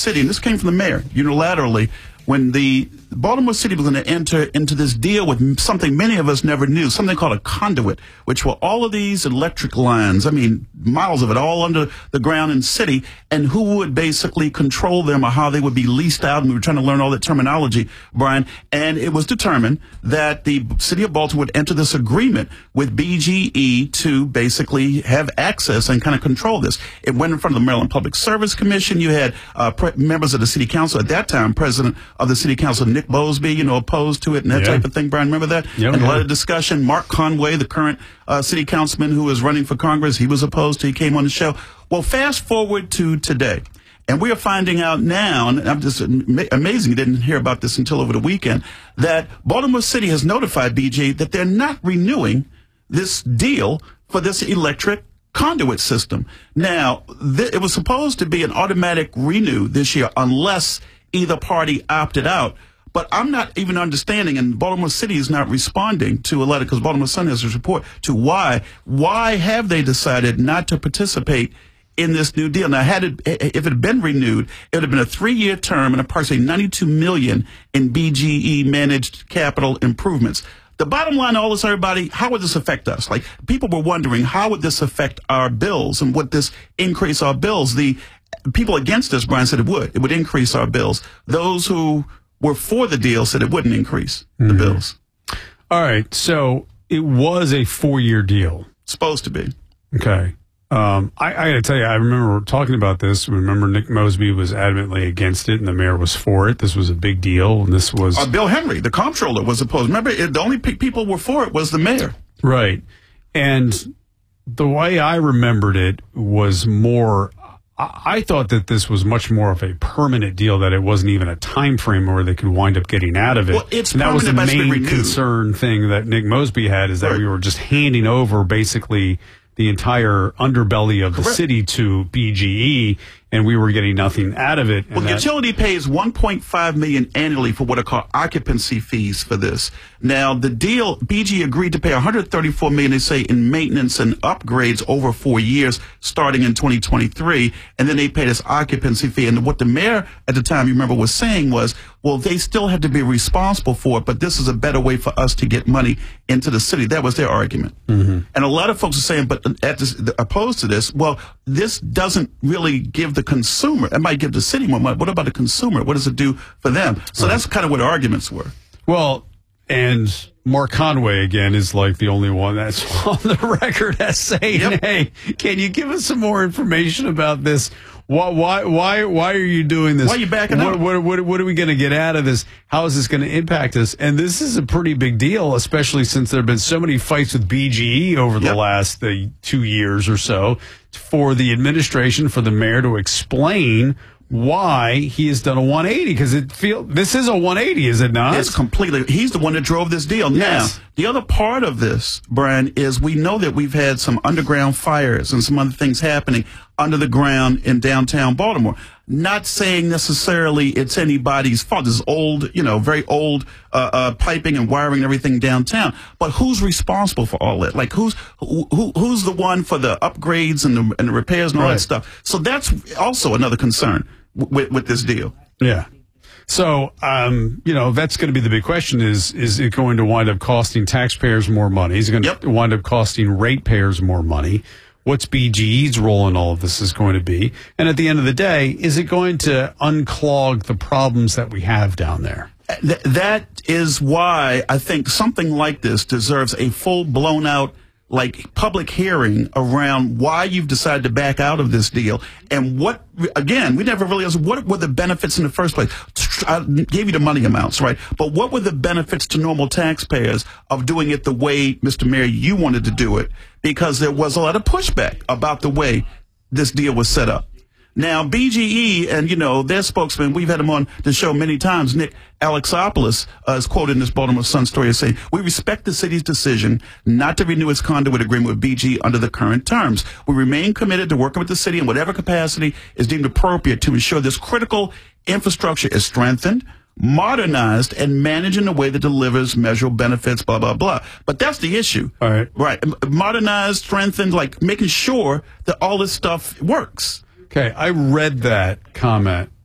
City, and this came from the mayor unilaterally, when the Baltimore City was going to enter into this deal with something many of us never knew, something called a conduit, which were all of these electric lines, I mean, miles of it, all under the ground in the city, and who would basically control them or how they would be leased out. And we were trying to learn all that terminology, Brian, and it was determined that the city of Baltimore would enter this agreement with BGE to basically have access and kind of control this. It went in front of the Maryland Public Service Commission. You had members of the city council at that time, president of the city council, Nick Bosby, opposed to it and that type of thing. Brian, remember that? Yeah, and a lot of discussion. Mark Conway, the current city councilman who is running for Congress, he was opposed to. He came on the show. Well, fast forward to today, and we are finding out now, and I'm just amazing you didn't hear about this until over the weekend, that Baltimore City has notified BG that they're not renewing this deal for this electric conduit system. Now, it was supposed to be an automatic renew this year unless either party opted out. But I'm not even understanding, and Baltimore City is not responding to a letter, because Baltimore Sun has a report to why. Why have they decided not to participate in this new deal? Now, if it had been renewed, it would have been a 3-year term and approximately $92 million in BGE managed capital improvements. The bottom line, all this, everybody, how would this affect us? Like, people were wondering, how would this affect our bills, and would this increase our bills? The people against us, Brian, said it would. It would increase our bills. Those who were for the deal said it wouldn't increase the bills. All right. So it was a 4-year deal. Supposed to be. Okay. I got to tell you, I remember talking about this. Remember, Nick Mosby was adamantly against it, and the mayor was for it. This was a big deal, and this was Bill Henry, the comptroller, was opposed. Remember, the only people were for it was the mayor. Right. And the way I remembered it was more, I thought that this was much more of a permanent deal, that it wasn't even a time frame where they could wind up getting out of it. Well, it's and that was the main permanent, concern thing that Nick Mosby had, is that we were just handing over basically the entire underbelly of the city to BGE, and we were getting nothing out of it. Well, utility pays $1.5 million annually for what are called occupancy fees for this. Now, the deal, BG agreed to pay $134 million, they say, in maintenance and upgrades over 4 years, starting in 2023, and then they paid this occupancy fee. And what the mayor at the time, you remember, was saying was, well, they still have to be responsible for it, but this is a better way for us to get money into the city. That was their argument. And a lot of folks are saying, but opposed to this, well, this doesn't really give the consumer, it might give the city more money. What about the consumer? What does it do for them? So that's kind of what the arguments were. Well, and Mark Conway, again, is like the only one that's on the record as saying, hey, can you give us some more information about this? Why are you doing this? Why are you backing up? What are we going to get out of this? How is this going to impact us? And this is a pretty big deal, especially since there have been so many fights with BGE over the last 2 years or so, for the administration, for the mayor to explain why he has done a 180, because this is a 180, is it not? It's completely. He's the one that drove this deal. Yes. Now, the other part of this, Brian, is we know that we've had some underground fires and some other things happening under the ground in downtown Baltimore. Not saying necessarily it's anybody's fault. This is old, very old piping and wiring and everything downtown. But who's responsible for all that? Like, who's the one for the upgrades and the repairs and all that stuff? So that's also another concern with this deal. Yeah. So, that's going to be the big question is it going to wind up costing taxpayers more money? Is it going to wind up costing ratepayers more money? What's BGE's role in all of this is going to be? And at the end of the day, is it going to unclog the problems that we have down there? That is why I think something like this deserves a full blown out public hearing around why you've decided to back out of this deal, and what, again, we never really asked, what were the benefits in the first place? I gave you the money amounts, right? But what were the benefits to normal taxpayers of doing it the way, Mr. Mayor, you wanted to do it? Because there was a lot of pushback about the way this deal was set up. Now, BGE and, their spokesman, we've had him on the show many times, Nick Alexopoulos, is quoted in this Baltimore Sun story as saying, we respect the city's decision not to renew its conduit agreement with BGE under the current terms. We remain committed to working with the city in whatever capacity is deemed appropriate to ensure this critical infrastructure is strengthened, modernized, and managed in a way that delivers measurable benefits, blah, blah, blah. But that's the issue. All right. Right. Modernized, strengthened, making sure that all this stuff works. Okay, I read that comment